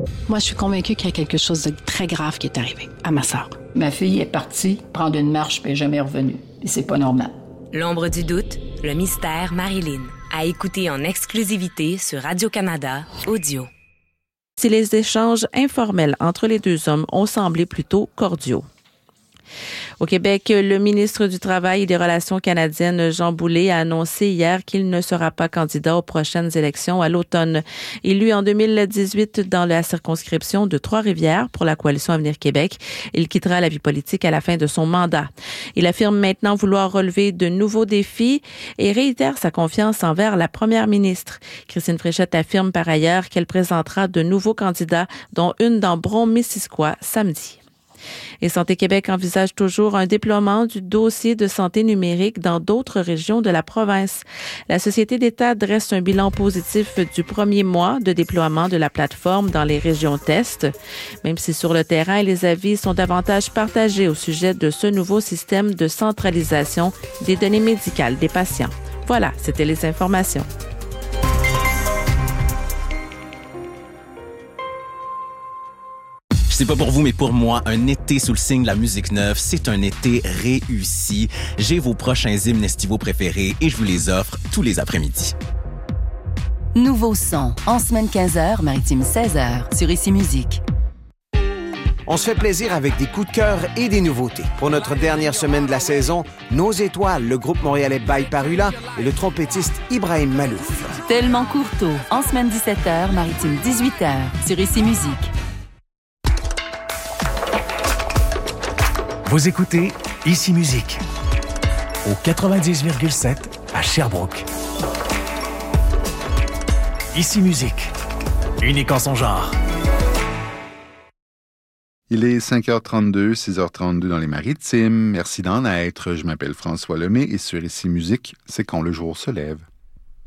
Moi, je suis convaincue qu'il y a quelque chose de très grave qui est arrivé à ma sœur. Ma fille est partie prendre une marche puis elle n'est jamais revenue. Et c'est pas normal. L'ombre du doute, le mystère Marilyn. À écouter en exclusivité sur Radio-Canada Audio. Si les échanges informels entre les deux hommes ont semblé plutôt cordiaux. Au Québec, le ministre du Travail et des Relations canadiennes, Jean Boulet, a annoncé hier qu'il ne sera pas candidat aux prochaines élections à l'automne. Élu en 2018 dans la circonscription de Trois-Rivières pour la Coalition Avenir Québec, il quittera la vie politique à la fin de son mandat. Il affirme maintenant vouloir relever de nouveaux défis et réitère sa confiance envers la première ministre. Christine Fréchette affirme par ailleurs qu'elle présentera de nouveaux candidats, dont une dans Brome-Missisquoi samedi. Et Santé Québec envisage toujours un déploiement du dossier de santé numérique dans d'autres régions de la province. La Société d'État dresse un bilan positif du premier mois de déploiement de la plateforme dans les régions test, même si sur le terrain, les avis sont davantage partagés au sujet de ce nouveau système de centralisation des données médicales des patients. Voilà, c'était les informations. Je sais pas pour vous, mais pour moi, un été sous le signe de la musique neuve, c'est un été réussi. J'ai vos prochains hymnes estivaux préférés et je vous les offre tous les après-midi. Nouveau son, en semaine 15h, maritime 16h, sur Ici Musique. On se fait plaisir avec des coups de cœur et des nouveautés. Pour notre dernière semaine de la saison, Nos étoiles, le groupe montréalais Bail Parula et le trompettiste Ibrahim Malouf. Tellement Courteau, en semaine 17h, maritime 18h, sur Ici Musique. Vous écoutez Ici Musique au 90,7 à Sherbrooke. Ici Musique, unique en son genre. Il est 5h32, 6h32 dans les Maritimes. Merci d'en être. Je m'appelle François Lemay et sur Ici Musique, c'est quand le jour se lève.